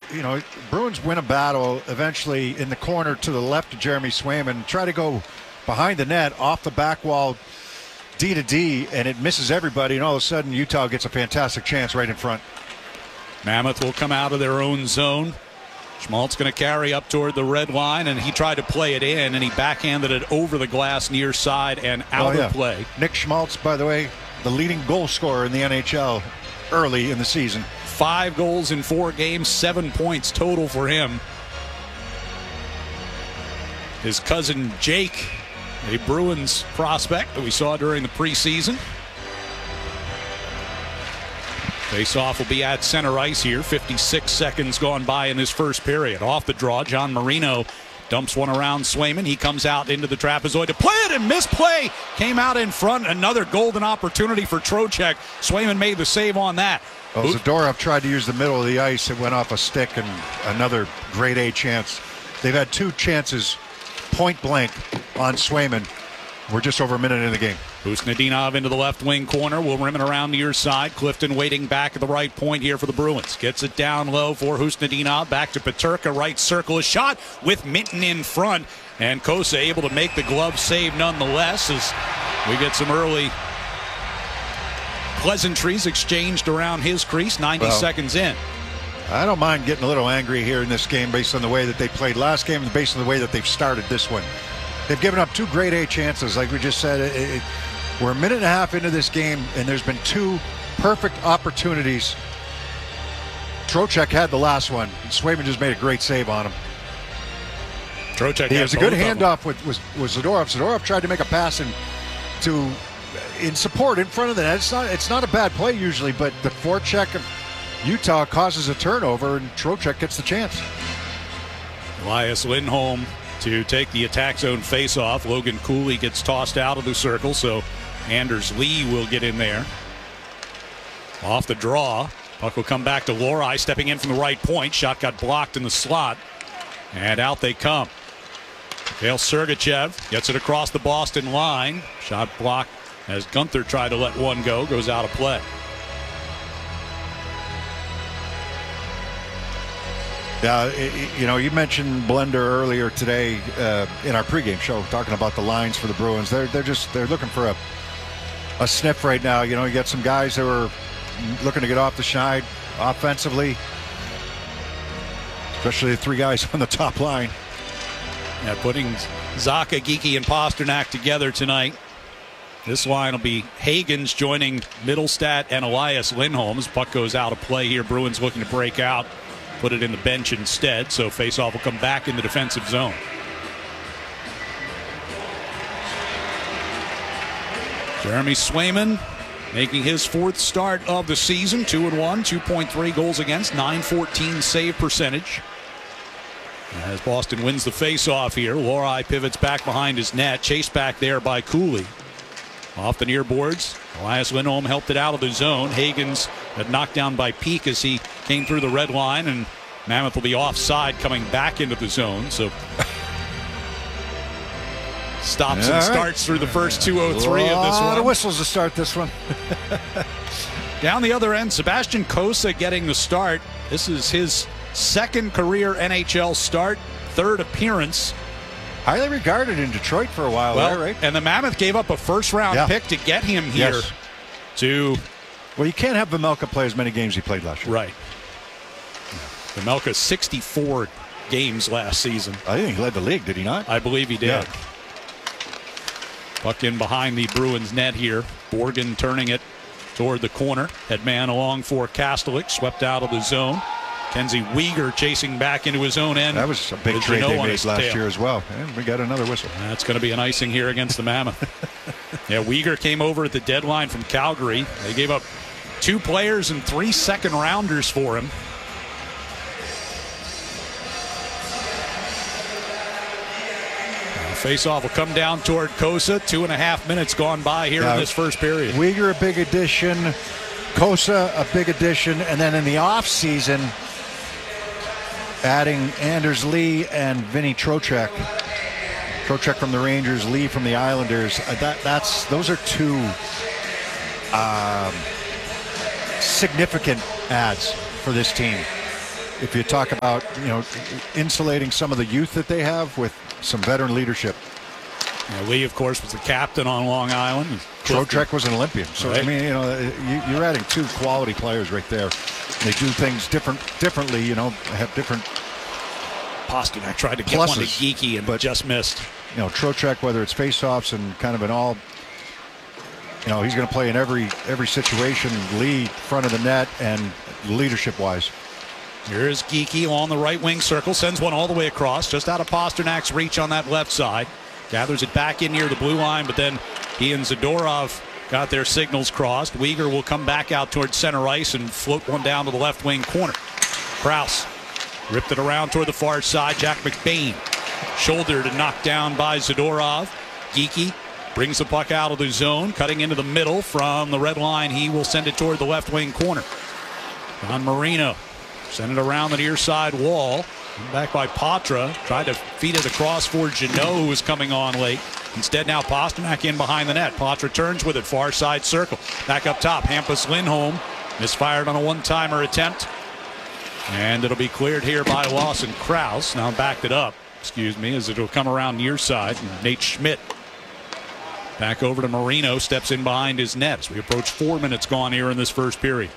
Bruins win a battle eventually in the corner to the left of Jeremy Swayman, try to go behind the net off the back wall D to D, and it misses everybody, and all of a sudden Utah gets a fantastic chance right in front. Mammoth will come out of their own zone. Schmaltz going to carry up toward the red line, and he tried to play it in, and he backhanded it over the glass near side and out of play. Nick Schmaltz, by the way, the leading goal scorer in the NHL early in the season. 5 goals in 4 games, 7 points total for him. His cousin Jake, a Bruins prospect that we saw during the preseason. Face-off will be at center ice here. 56 seconds gone by in this first period. Off the draw, John Marino dumps one around Swayman. He comes out into the trapezoid to play it, and misplay came out in front. Another golden opportunity for Trocheck. Swayman made the save on that. Well, Zadorov tried to use the middle of the ice. It went off a stick, and another grade A chance. They've had 2 chances point blank on Swayman. We're just over a minute in the game. Usnadinov into the left wing corner. Will rim it around near side. Clifton waiting back at the right point here for the Bruins. Gets it down low for Usnadinov. Back to Peterka. Right circle. A shot with Minton in front. And Kosa able to make the glove save nonetheless as we get some early pleasantries exchanged around his crease. 90 seconds in. I don't mind getting a little angry here in this game based on the way that they played last game and based on the way that they've started this one. They've given up 2 grade A chances, like we just said. We're a minute and a half into this game, and there's been 2 perfect opportunities. Trocheck had the last one, and Swayman just made a great save on him. Trocheck He has a good handoff with Zadorov. Zadorov tried to make a pass in support in front of the net. It's not a bad play usually, but the forecheck of Utah causes a turnover, and Trocheck gets the chance. Elias Lindholm to take the attack zone face-off. Logan Cooley gets tossed out of the circle, so Anders Lee will get in there. Off the draw. Puck will come back to Lohrei, stepping in from the right point. Shot got blocked in the slot, and out they come. Mikhail Sergachev gets it across the Boston line. Shot blocked as Gunther tried to let one go. Goes out of play. Yeah, you mentioned Blender earlier today in our pregame show, talking about the lines for the Bruins. They're looking for a sniff right now. You got some guys that are looking to get off the schneid offensively, especially the 3 guys on the top line. Yeah, putting Zacha, Geekie, and Pasternak together tonight. This line will be Hagens joining Middlestat and Elias Lindholm as puck goes out of play here. Bruins looking to break out. Put it in the bench instead, so faceoff will come back in the defensive zone. Jeremy Swayman making his 4th start of the season. 2-1, 2.3 goals against, .914 save percentage. As Boston wins the faceoff here, Lohrei pivots back behind his net, chased back there by Cooley. Off the near boards, Elias Lindholm helped it out of the zone. Hagens got knocked down by Peak as he came through the red line, and Mammoth will be offside coming back into the zone. So stops and starts through the first 2:03 of this one. A lot of whistles to start this one. Down the other end, Sebastian Kosa getting the start. This is his 2nd career NHL start, 3rd appearance. Highly regarded in Detroit for a while, right? And the Mammoth gave up a first-round pick to get him here. Yes. Well, you can't have Vejmelka play as many games he played last year. Right. Vejmelka 64 games last season. I think he led the league, did he not? I believe he did. Yeah. Puck in behind the Bruins net here. Borgen turning it toward the corner. Head man along for Kastelik, swept out of the zone. Kenzie Weegar chasing back into his own end. That was a big trade they made last year as well. And we got another whistle. That's going to be an icing here against the Mammoth. Yeah, Weegar came over at the deadline from Calgary. They gave up 2 players and 3 second-rounders for him. Face-off will come down toward Kosa. 2.5 minutes gone by here in this first period. Weegar a big addition. Kosa a big addition. And then in the offseason, adding Anders Lee and Vinny Trocheck. Trocheck from the Rangers, Lee from the Islanders. Those are 2 significant adds for this team. if you talk about, insulating some of the youth that they have with some veteran leadership. Lee, of course, was the captain on Long Island. Trocheck was an Olympian. So, right. You're adding two quality players right there. They do things differently, have different Pasternak tried to get pluses, one to Geeky but just missed. Trocheck, whether it's faceoffs and kind of an all, he's going to play in every situation, lead, front of the net, and leadership-wise. Here's Geeky on the right wing circle, sends one all the way across, just out of Pasternak's reach on that left side. Gathers it back in near the blue line, but then he and Zadorov got their signals crossed. Weegar will come back out towards center ice and float one down to the left wing corner. Krause ripped it around toward the far side. Jack McBain shouldered and knocked down by Zadorov. Geeky brings the puck out of the zone, cutting into the middle from the red line. He will send it toward the left wing corner. Don Marino sent it around the near side wall. Back by Patra. Tried to feed it across for Jeannot, who was coming on late. Instead, now Pasternak in behind the net. Patra turns with it, far side circle. Back up top, Hampus Lindholm misfired on a one-timer attempt. And it'll be cleared here by Lawson Krause. Now backed it up, as it'll come around near side. And Nate Schmidt back over to Marino, steps in behind his net as we approach 4 minutes gone here in this first period.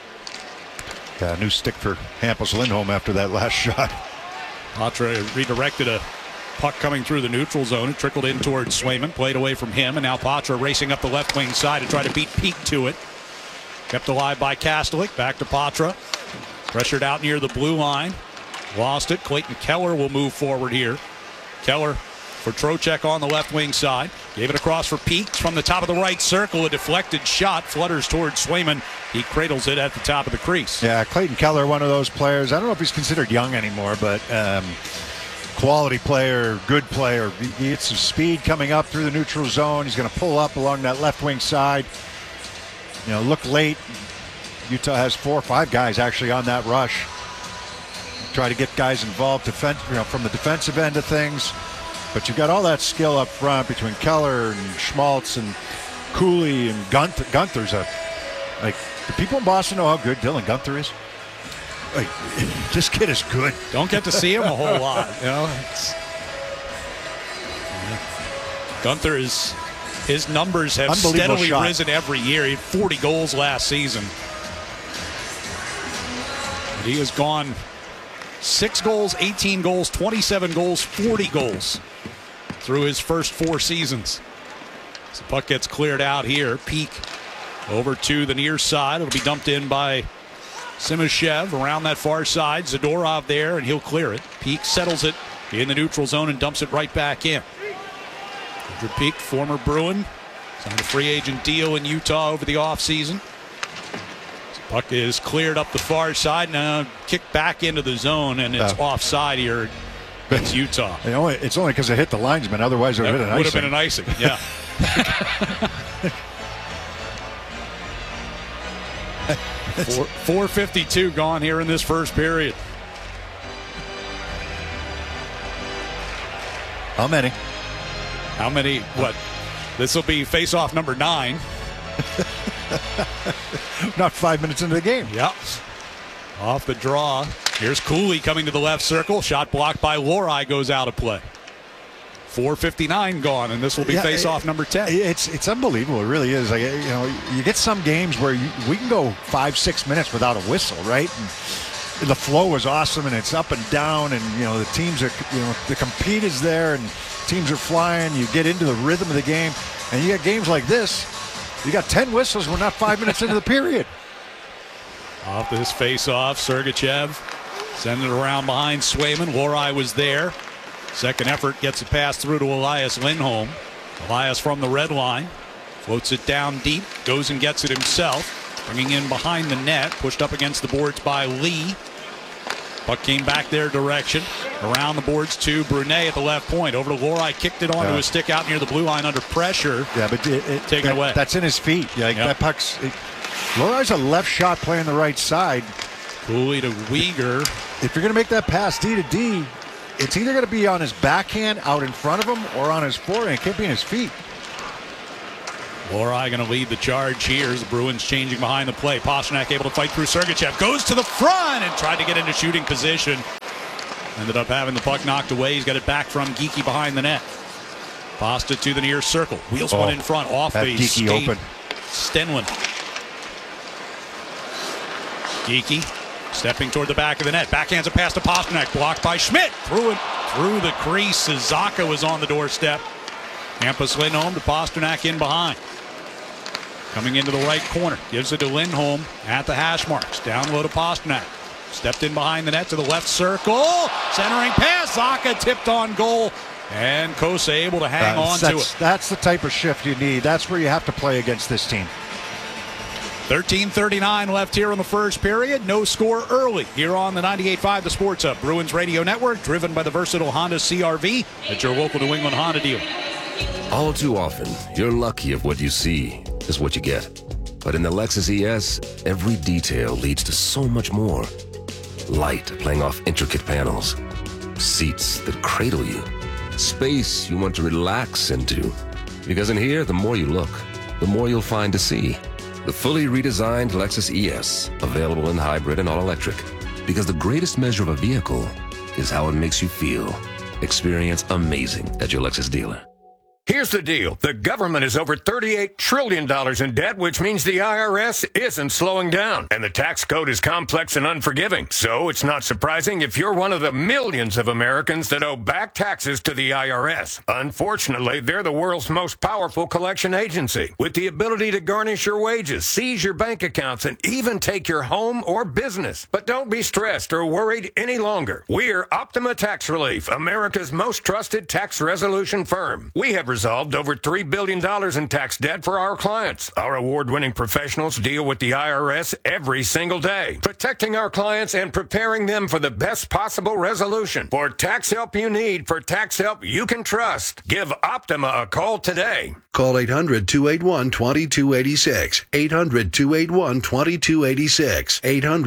Yeah, new stick for Hampus Lindholm after that last shot. Patra redirected a puck coming through the neutral zone. It trickled in towards Swayman, played away from him, and now Patra racing up the left wing side to try to beat Peak to it. Kept alive by Kastelik. Back to Patra. Pressured out near the blue line. Lost it. Clayton Keller will move forward here. Keller for Trocheck on the left wing side. Gave it across for Peak from the top of the right circle. A deflected shot flutters towards Swayman. He cradles it at the top of the crease. Yeah, Clayton Keller, one of those players. I don't know if he's considered young anymore, but quality player, good player. He gets some speed coming up through the neutral zone. He's going to pull up along that left wing side. Look late. Utah has 4 or 5 guys actually on that rush. Try to get guys involved from the defensive end of things. But you've got all that skill up front between Keller and Schmaltz and Cooley and Gunther. Gunther's do people in Boston know how good Dylan Gunther is? This kid is good. Don't get to see him a whole lot. Gunther his numbers have steadily risen every year. He had 40 goals last season. But he has gone 6 goals, 18 goals, 27 goals, 40 goals through his first 4 seasons. As the puck gets cleared out here, Peak over to the near side. It'll be dumped in by Simashev around that far side. Zadorov there, and he'll clear it. Peak settles it in the neutral zone and dumps it right back in. Andrew Peak, former Bruin, signed a free agent deal in Utah over the offseason. Puck is cleared up the far side, now kicked back into the zone, and it's offside here against Utah. It's only because it hit the linesman. Otherwise, it would have been an icing. Yeah. 4:52 gone here in this first period. How many? What? This will be face-off number 9. Not 5 minutes into the game. Yep. Off the draw. Here's Cooley coming to the left circle. Shot blocked by Lohrei, goes out of play. 4:59 gone, and this will be face-off number 10. It's unbelievable. It really is. You get some games where we can go 5-6 minutes without a whistle, right? And the flow is awesome, and it's up and down, and the teams are, the compete is there, and teams are flying. You get into the rhythm of the game, and you get games like this. You got 10 whistles. We're not 5 minutes into the period. Off this face-off, Sergachev sending it around behind Swayman. Lohrei was there. Second effort gets it passed through to Elias Lindholm. Elias from the red line. Floats it down deep. Goes and gets it himself. Bringing in behind the net. Pushed up against the boards by Lee. Puck came back their direction. Around the boards to Brunet at the left point. Over to Lohrei. Kicked it onto his stick out near the blue line under pressure. Yeah, but taken away. That's in his feet. Yeah, that puck's... Lohrei's a left shot playing the right side. Cooley to Weegar. If you're going to make that pass D to D, it's either going to be on his backhand out in front of him or on his forehand. It can't be in his feet. Lorei going to lead the charge here as the Bruins changing behind the play. Pastrnak able to fight through Sergachev. Goes to the front and tried to get into shooting position. Ended up having the puck knocked away. He's got it back from Geekie behind the net. Pasta to the near circle. Wheels one in front. Off the Geekie skate. open. Stenlund. Geekie stepping toward the back of the net. Backhands a pass to Pastrnak. Blocked by Schmidt. Threw it through the crease as Zacha was on the doorstep. Hampus Lindholm to Pastrnak in behind. Coming into the right corner. Gives it to Lindholm at the hash marks. Down low to Pastrnak. Stepped in behind the net to the left circle. Centering pass. Zacha tipped on goal. And Kosa able to hang on to it. That's the type of shift you need. That's where you have to play against this team. 13:39 left here in the first period. No score early here on the 98.5 The Sports Hub. Bruins Radio Network, driven by the versatile Honda CR-V at your local New England Honda dealer. All too often, you're lucky if what you see is what you get. But in the Lexus ES, every detail leads to so much more. Light playing off intricate panels. Seats that cradle you. Space you want to relax into. Because in here, the more you look, the more you'll find to see. The fully redesigned Lexus ES, available in hybrid and all-electric. Because the greatest measure of a vehicle is how it makes you feel. Experience amazing at your Lexus dealer. Here's the deal. The government is over $38 trillion in debt, which means the IRS isn't slowing down. And the tax code is complex and unforgiving. So it's not surprising if you're one of the millions of Americans that owe back taxes to the IRS. Unfortunately, they're the world's most powerful collection agency, with the ability to garnish your wages, seize your bank accounts, and even take your home or business. But don't be stressed or worried any longer. We're Optima Tax Relief, America's most trusted tax resolution firm. We have resolved over $3 billion in tax debt for our clients. Our award-winning professionals deal with the IRS every single day, protecting our clients and preparing them for the best possible resolution. For tax help you need, for tax help you can trust, give Optima a call today. Call 800-281-2286. 800-281-2286.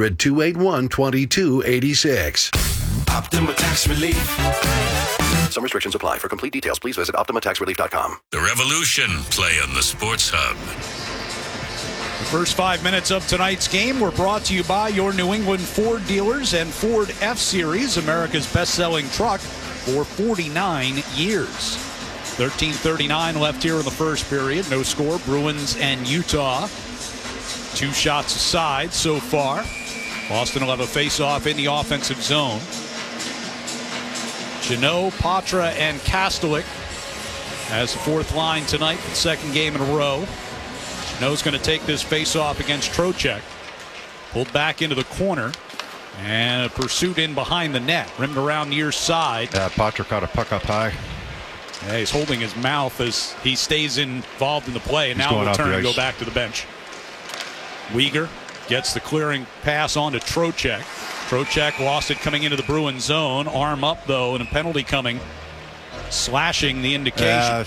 800-281-2286. Optima Tax Relief. Some restrictions apply. For complete details, please visit OptimaTaxRelief.com. The Revolution play on the Sports Hub. The first 5 minutes of tonight's game were brought to you by your New England Ford dealers and Ford F-Series, America's best-selling truck for 49 years. 13:39 left here in the first period. No score. Bruins and Utah. 2 shots aside so far. Boston will have a face-off in the offensive zone. Jeannot, Patra, and Kastelik as the fourth line tonight for the second game in a row. Jeannot's going to take this face-off against Trocheck. Pulled back into the corner. And a pursuit in behind the net. Rimmed around near side. Patra caught a puck up high. Yeah, he's holding his mouth as he stays involved in the play. And now will turn and go back to the bench. Weegar gets the clearing pass on to Trocheck. Trocheck lost it coming into the Bruins zone. Arm up, though, and a penalty coming. Slashing the indication.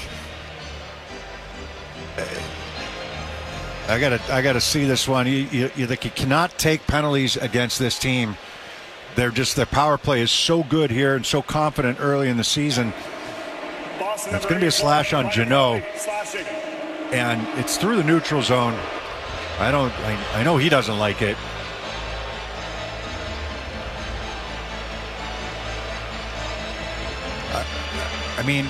I gotta see this one. You cannot take penalties against this team. Their power play is so good here and so confident early in the season. It's going to be a slash on Jeannot, and it's through the neutral zone. I know he doesn't like it. I mean,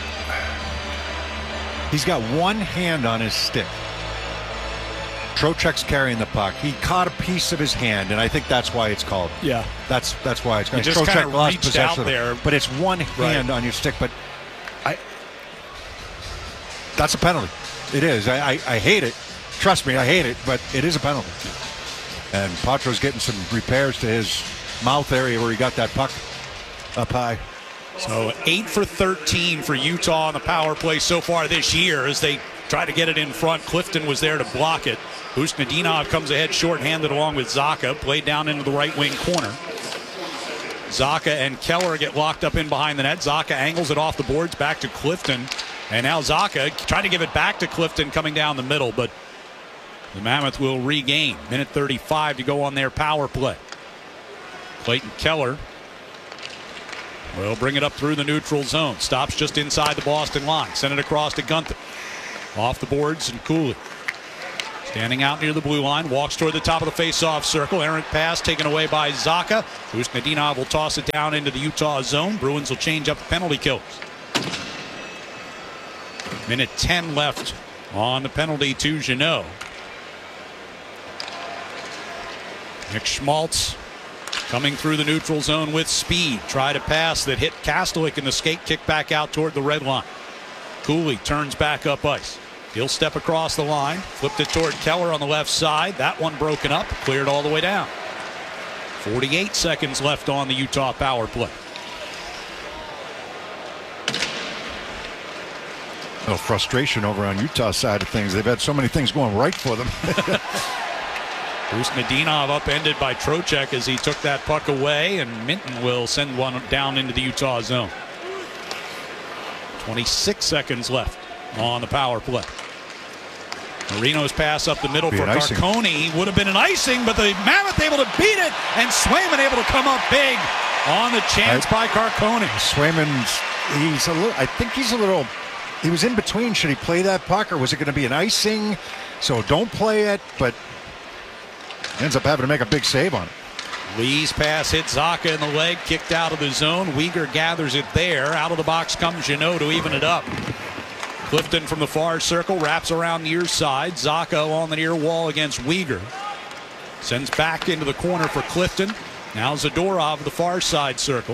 he's got one hand on his stick. Trocheck's carrying the puck. He caught a piece of his hand, and I think that's why it's called. Yeah, that's why it's called. Just kind of lost reached possession out there, but it's one hand on your stick. But that's a penalty. It is. I hate it. Trust me, I hate it, but it is a penalty. And Patro's getting some repairs to his mouth area where he got that puck up high. So 8 for 13 for Utah on the power play so far this year as they try to get it in front. Clifton was there to block it. Usnadinov comes ahead shorthanded along with Zacha. Played down into the right wing corner. Zacha and Keller get locked up in behind the net. Zacha angles it off the boards back to Clifton. And now Zacha trying to give it back to Clifton coming down the middle, but the Mammoth will regain. Minute 35 to go on their power play. Clayton Keller will bring it up through the neutral zone. Stops just inside the Boston line. Send it across to Gunther. Off the boards, and Cooley standing out near the blue line, walks toward the top of the face-off circle. Errant pass taken away by Zaka. Husnudinov will toss it down into the Utah zone. Bruins will change up the penalty killers. Minute 10 left on the penalty to Jeannot. Nick Schmaltz coming through the neutral zone with speed. Tried a pass that hit Kastelik in the skate, kick back out toward the red line. Cooley turns back up ice. He'll step across the line, flipped it toward Keller on the left side. That one broken up, cleared all the way down. 48 seconds left on the Utah power play. A little frustration over on Utah's side of things. They've had so many things going right for them. Husnudinov upended by Trocheck as he took that puck away, and Minton will send one down into the Utah zone. 26 seconds left on the power play. Marino's pass up the middle for Carcone would have been an icing, but the Mammoth able to beat it, and Swayman able to come up big on the chance by Carcone. Swayman's, he was in between. Should he play that puck, or was it going to be an icing? So don't play it, but ends up having to make a big save on it. Lee's pass hit Zaka in the leg, kicked out of the zone. Uyghur gathers it there. Out of the box comes Jeannot to even it up. Clifton from the far circle wraps around near side. Zaka on the near wall against Uyghur. Sends back into the corner for Clifton. Now Zadorov the far side circle.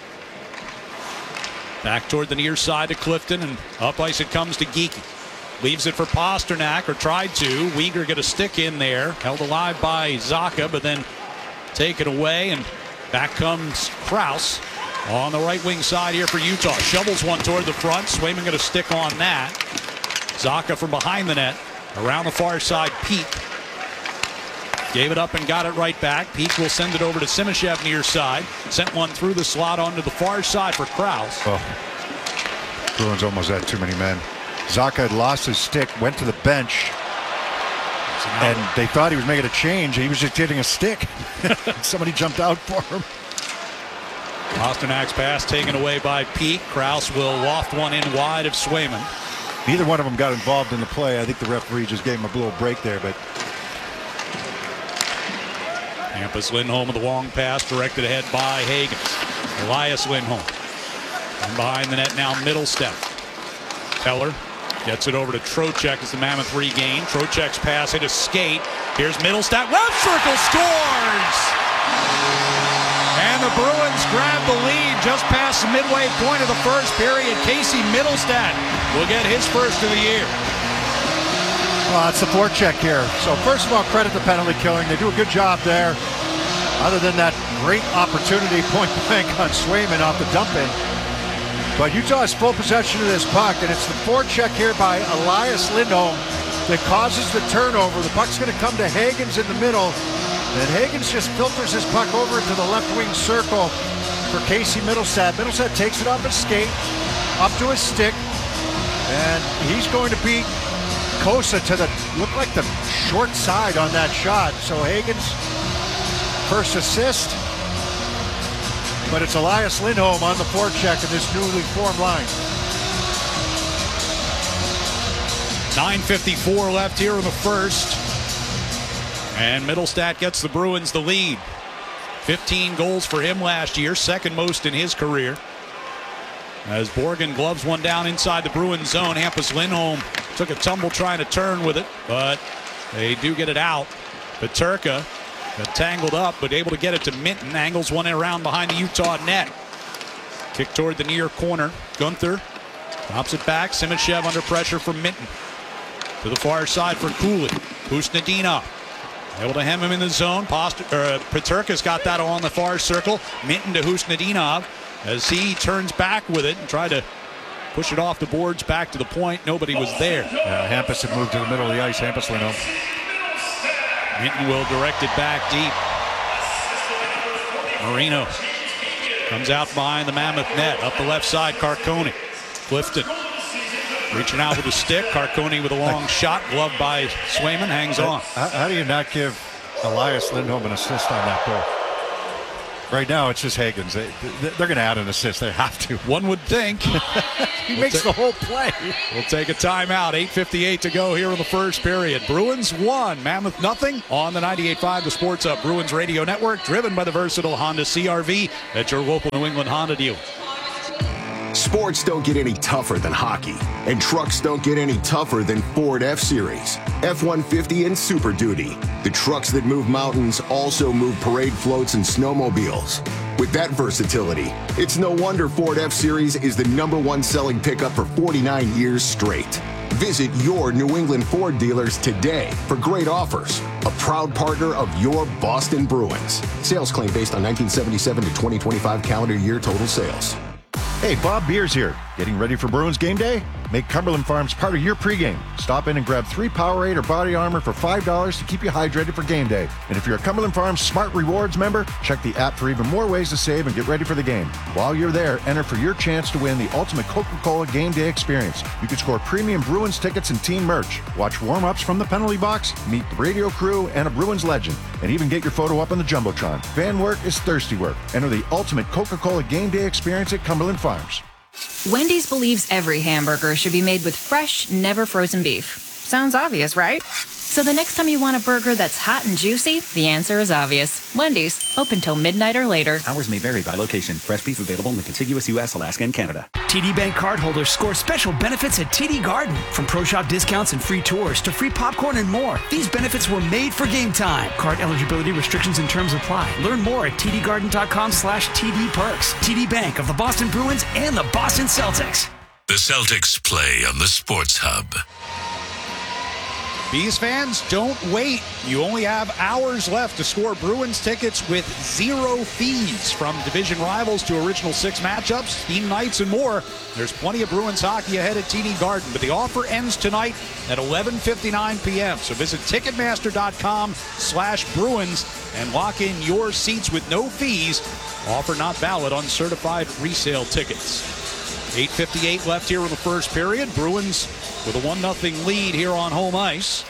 Back toward the near side to Clifton, and up ice it comes to Geekie. Leaves it for Pasternak, or tried to. Uyghur get a stick in there. Held alive by Zaka, but then taken away, and back comes Krause on the right wing side here for Utah. Shovels one toward the front. Swayman going to stick on that. Zaka from behind the net. Around the far side, Peak. Gave it up and got it right back. Peak will send it over to Simashev near side. Sent one through the slot onto the far side for Krause. Oh, Bruins almost had too many men. Zaka had lost his stick, went to the bench, and they thought he was making a change. He was just hitting a stick. Somebody jumped out for him. Pasternak's pass taken away by Peak. Krause will waft one in wide of Swayman. Neither one of them got involved in the play. I think the referee just gave him a little break there, but Hampus Lindholm with a long pass directed ahead by Hagens. Elias Lindholm. And behind the net now, Middlestep. Keller gets it over to Trocheck as the Mammoth regain. Trocheck's pass hit a skate. Here's Middlestep. Left circle, scores! And the Bruins grab the lead just past the midway point of the first period. Casey Middlestep will get his first of the year. Well, it's the forecheck here. So first of all, credit the penalty killing. They do a good job there. Other than that great opportunity, point blank on Swayman off the dump in. But Utah has full possession of this puck, and it's the forecheck here by Elias Lindholm that causes the turnover. The puck's going to come to Hagens in the middle, and Hagens just filters his puck over into the left wing circle for Casey Middlestep. Middlestep takes it off his skate, up to his stick, and he's going to beat Kosa to the, look like the short side on that shot. So Hagens, first assist, but it's Elias Lindholm on the forecheck in this newly formed line. 9:54 left here in the first, and Middlestad gets the Bruins the lead. 15 goals for him last year, second most in his career. As Borgen gloves one down inside the Bruins zone, Hampus Lindholm took a tumble trying to turn with it, but they do get it out. Peterka got tangled up, but able to get it to Minton. Angles one around behind the Utah net. Kick toward the near corner. Gunther drops it back. Simashev under pressure from Minton. To the far side for Cooley. Husnudinov able to hem him in the zone. Peterka's got that on the far circle. Minton to Husnudinov as he turns back with it and tried to push it off the boards back to the point. Nobody was there. Hampus had moved to the middle of the ice. Hampus Lindholm. Minton will direct it back deep. Marino comes out behind the Mammoth net. Up the left side, Carcone. Clifton reaching out with a stick. Carcone with a long shot. Gloved by Swayman. Hangs on. How do you not give Elias Lindholm an assist on that goal? Right now, it's just Higgins. They're going to add an assist. They have to. One would think. He makes the whole play. We'll take a timeout. 8:58 to go here in the first period. Bruins 1, Mammoth nothing on the 98.5 The Sports Hub Bruins Radio Network, driven by the versatile Honda CR-V at your local New England Honda dealer. Sports don't get any tougher than hockey, and trucks don't get any tougher than Ford F-Series, F-150, and Super Duty. The trucks that move mountains also move parade floats and snowmobiles. With that versatility, it's no wonder Ford F-Series is the #1 selling pickup for 49 years straight. Visit your New England Ford dealers today for great offers. A proud partner of your Boston Bruins. Sales claim based on 1977 to 2025 calendar year total sales. Hey, Bob Beers here. Getting ready for Bruins game day? Make Cumberland Farms part of your pregame. Stop in and grab 3 Powerade or Body Armor for $5 to keep you hydrated for game day. And if you're a Cumberland Farms Smart Rewards member, check the app for even more ways to save and get ready for the game. While you're there, enter for your chance to win the ultimate Coca-Cola game day experience. You can score premium Bruins tickets and team merch, watch warm-ups from the penalty box, meet the radio crew and a Bruins legend, and even get your photo up on the Jumbotron. Fan work is thirsty work. Enter the ultimate Coca-Cola game day experience at Cumberland Farms. Wendy's believes every hamburger should be made with fresh, never frozen beef. Sounds obvious, right? So the next time you want a burger that's hot and juicy, the answer is obvious. Wendy's, open till midnight or later. Hours may vary by location. Fresh beef available in the contiguous U.S., Alaska, and Canada. TD Bank cardholders score special benefits at TD Garden. From pro shop discounts and free tours to free popcorn and more. These benefits were made for game time. Card eligibility restrictions and terms apply. Learn more at tdgarden.com/TD Perks. TD Bank of the Boston Bruins and the Boston Celtics. The Celtics play on the Sports Hub. Bees fans, don't wait. You only have hours left to score Bruins tickets with 0 fees. From division rivals to original 6 matchups, theme nights, and more. There's plenty of Bruins hockey ahead at TD Garden, but the offer ends tonight at 11:59 p.m. So visit Ticketmaster.com/Bruins and lock in your seats with no fees. Offer not valid on certified resale tickets. 8:58 left here in the first period. Bruins with a 1-0 lead here on home ice.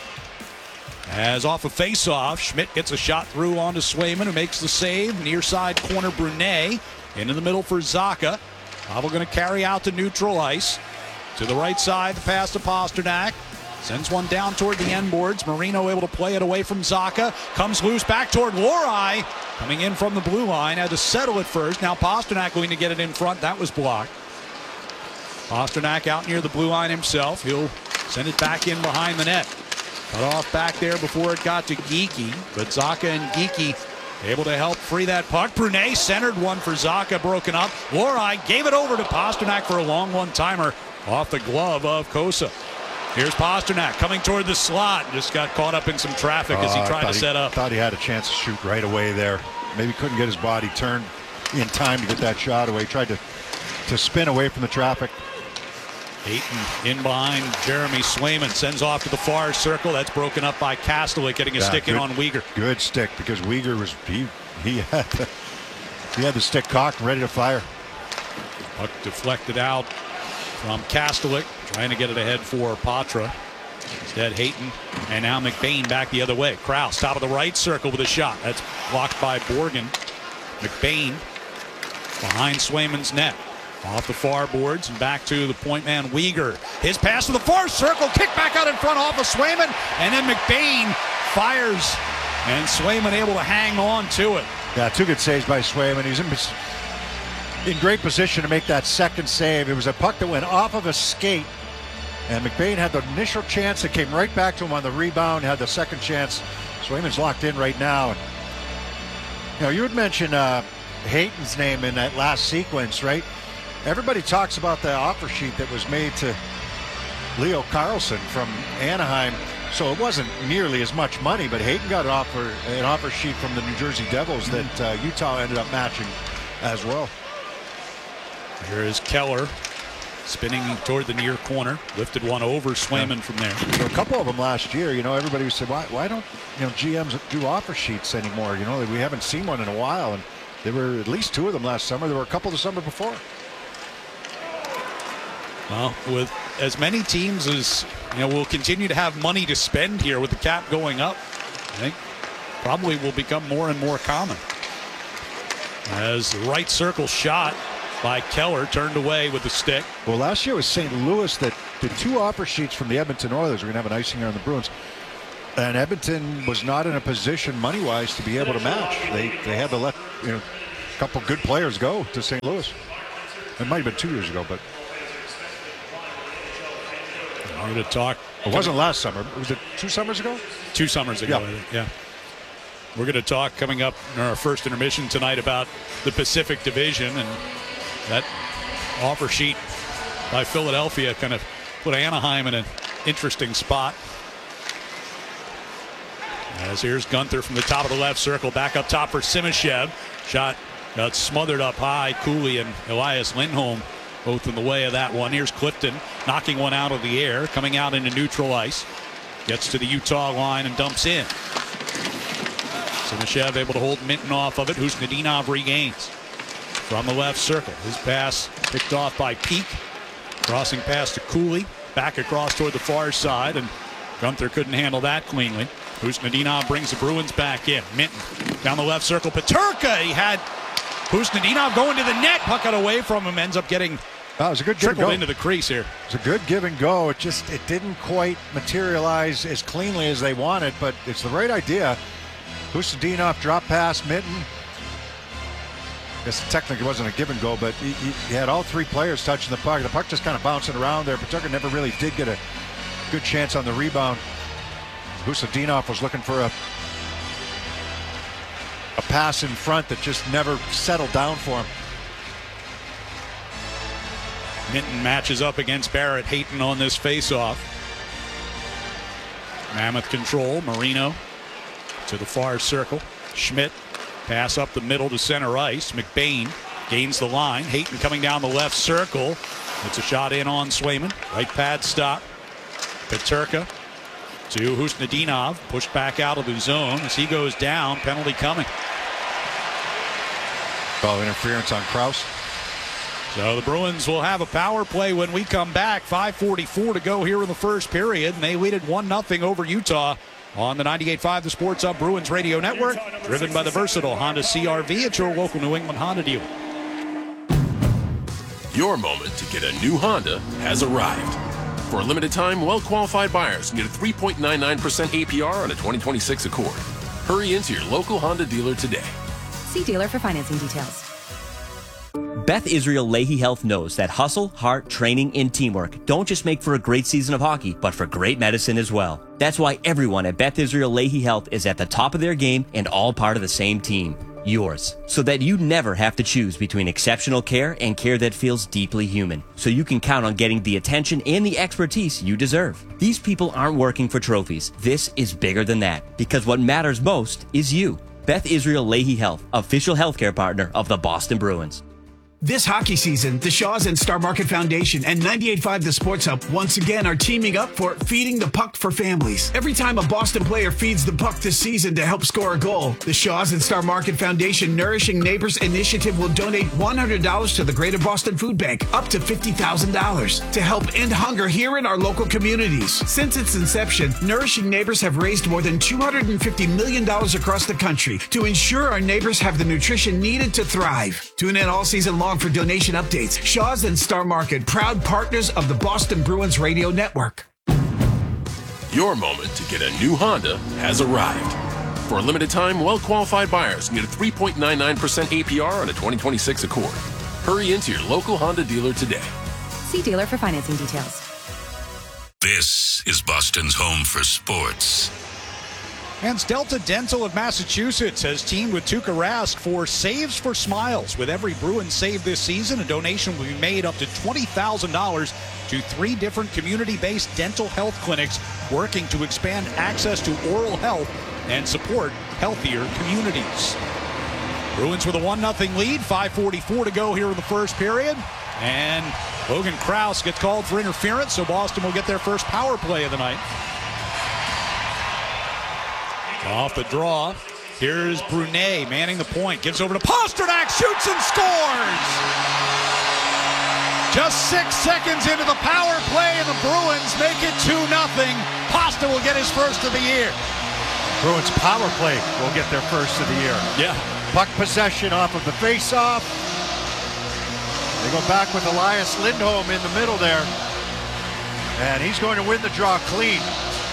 As off a face-off, Schmidt gets a shot through onto Swayman, who makes the save. Near side corner, Brunet. Into the middle for Zacha. Pavel going to carry out to neutral ice. To the right side, the pass to Pasternak. Sends one down toward the end boards. Marino able to play it away from Zacha. Comes loose back toward Lohrei. Coming in from the blue line. Had to settle it first. Now Pasternak going to get it in front. That was blocked. Pasternak out near the blue line himself. He'll send it back in behind the net. Cut off back there before it got to Geekie. But Zacha and Geekie able to help free that puck. Brunet centered one for Zacha, broken up. Lohrei gave it over to Pasternak for a long one-timer off the glove of Kosa. Here's Pasternak coming toward the slot. Just got caught up in some traffic as he tried to set up. Thought he had a chance to shoot right away there. Maybe couldn't get his body turned in time to get that shot away. Tried to spin away from the traffic. Hayton in behind Jeremy Swayman, sends off to the far circle. That's broken up by Kastelik, getting a stick in on Weegar. Good stick, because Weegar was he had the stick cocked and ready to fire. Puck deflected out from Kastelik, trying to get it ahead for Patra. Instead, Hayton, and now McBain back the other way. Krause, top of the right circle with a shot. That's blocked by Borgen. McBain behind Swayman's net. Off the far boards and back to the point man Weegar. His pass to the far circle, kick back out in front off of Swayman, and then McBain fires, and Swayman able to hang on to it. Yeah, 2 good saves by Swayman. He's in great position to make that second save. It was a puck that went off of a skate, and McBain had the initial chance. It came right back to him on the rebound, had the second chance. Swayman's locked in right now. You had mentioned Hayton's name in that last sequence, right? Everybody talks about the offer sheet that was made to Leo Carlson from Anaheim. So it wasn't nearly as much money, but Hayton got an offer sheet from the New Jersey Devils that Utah ended up matching as well. Here is Keller spinning toward the near corner. Lifted one over Swayman from there. So a couple of them last year, everybody said, why don't GMs do offer sheets anymore? We haven't seen one in a while. And there were at least 2 of them last summer. There were a couple the summer before. Well, with as many teams as we'll continue to have money to spend here with the cap going up, I think probably will become more and more common. As the right circle shot by Keller turned away with the stick. Well, last year was St. Louis that the 2 offer sheets from the Edmonton Oilers were going to have an icing on the Bruins. And Edmonton was not in a position money-wise to be able to match. They had to let a couple good players go to St. Louis. It might have been 2 years ago, but I'm going to talk. It wasn't last summer. Was it 2 summers ago? 2 summers ago, I think. Yeah. We're going to talk coming up in our first intermission tonight about the Pacific Division, and that offer sheet by Philadelphia kind of put Anaheim in an interesting spot. As here's Gunther from the top of the left circle, back up top for Simashev. Shot got smothered up high. Cooley and Elias Lindholm both in the way of that one. Here's Clifton knocking one out of the air, coming out into neutral ice. Gets to the Utah line and dumps in. Simashev able to hold Minton off of it. Husnudinov regains from the left circle. His pass picked off by Peak. Crossing pass to Cooley. Back across toward the far side, and Gunther couldn't handle that cleanly. Husnudinov brings the Bruins back in. Minton down the left circle. Peterka, he had Husnudinov going to the net. Puck got away from him. Ends up getting it was a good give and go into the crease here. It was a good give and go. It didn't quite materialize as cleanly as they wanted, but it's the right idea. Husnudinov drop pass, Minton. I guess technically it wasn't a give and go, but he had all 3 players touching the puck. The puck just kind of bouncing around there. Peterka never really did get a good chance on the rebound. Husnudinov was looking for a pass in front that just never settled down for him. Minton matches up against Barrett Hayton on this faceoff. Mammoth control. Marino to the far circle. Schmidt pass up the middle to center ice. McBain gains the line. Hayton coming down the left circle. It's a shot in on Swayman. Right pad stop. Peterka to Husnudinov. Pushed back out of the zone as he goes down. Penalty coming. Ball interference on Krause. So the Bruins will have a power play when we come back. 5:44 to go here in the first period, and they lead it 1-0 over Utah on the 98.5 The Sports Hub Bruins Radio Network, driven by the versatile Honda CR-V at your local New England Honda dealer. Your moment to get a new Honda has arrived. For a limited time, well-qualified buyers can get a 3.99% APR on a 2026 Accord. Hurry into your local Honda dealer today. See dealer for financing details. Beth Israel Lahey Health knows that hustle, heart, training, and teamwork don't just make for a great season of hockey, but for great medicine as well. That's why everyone at Beth Israel Lahey Health is at the top of their game and all part of the same team, yours. So that you never have to choose between exceptional care and care that feels deeply human. So you can count on getting the attention and the expertise you deserve. These people aren't working for trophies. This is bigger than that, because what matters most is you. Beth Israel Lahey Health, official healthcare partner of the Boston Bruins. This hockey season, the Shaws and Star Market Foundation and 98.5 The Sports Hub once again are teaming up for Feeding the Puck for Families. Every time a Boston player feeds the puck this season to help score a goal, the Shaws and Star Market Foundation Nourishing Neighbors Initiative will donate $100 to the Greater Boston Food Bank, up to $50,000, to help end hunger here in our local communities. Since its inception, Nourishing Neighbors have raised more than $250 million across the country to ensure our neighbors have the nutrition needed to thrive. Tune in all season long for donation updates. Shaws and Star Market, proud partners of the Boston Bruins Radio Network. Your moment to get a new Honda has arrived. For a limited time, well-qualified buyers can get a 3.99% APR on a 2026 Accord. Hurry into your local Honda dealer today. See dealer for financing details. This is Boston's home for sports. And Delta Dental of Massachusetts has teamed with Tuukka Rask for Saves for Smiles. With every Bruin save this season, a donation will be made up to $20,000 to 3 different community-based dental health clinics working to expand access to oral health and support healthier communities. Bruins with a 1-0 lead, 5:44 to go here in the first period. And Logan Krause gets called for interference, so Boston will get their first power play of the night. Off the draw, here's Brunet manning the point. Gives over to Pasternak, shoots and scores! Just 6 seconds into the power play, and the Bruins make it 2-0. Pasta will get his first of the year. Bruins power play will get their first of the year. Yeah. Puck possession off of the face-off. They go back with Elias Lindholm in the middle there. And he's going to win the draw clean.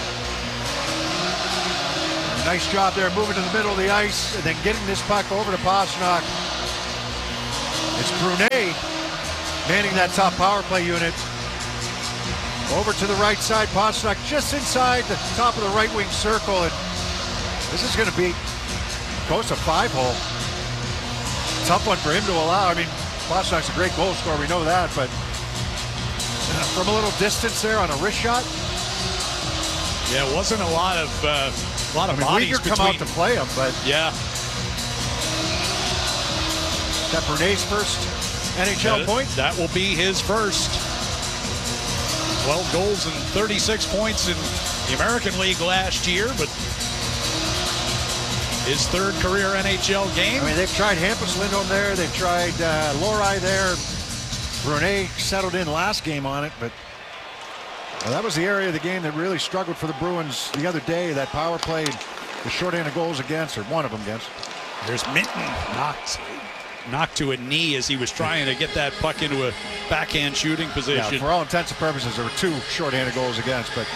Nice job there, moving to the middle of the ice and then getting this puck over to Pastrnak. It's Brunet manning that top power play unit. Over to the right side, Pastrnak just inside the top of the right wing circle. And this is going to be close to 5-hole. Tough one for him to allow. I mean, Pastrnak's a great goal scorer, we know that, but from a little distance there on a wrist shot. Yeah, it wasn't a lot of bodies Uyghur come out to play him, but yeah. That Brunet's first NHL point? That will be his first. 12 goals and 36 points in the American League last year, but his third career NHL game. I mean, they've tried Hampus Lindholm there. They've tried Lohrei there. Brunet settled in last game on it, but that was the area of the game that really struggled for the Bruins the other day. That power play, the shorthanded goals against, or one of them against. There's Minton knocked to a knee as he was trying to get that puck into a backhand shooting position. Yeah, for all intents and purposes, there were 2 shorthanded goals against, but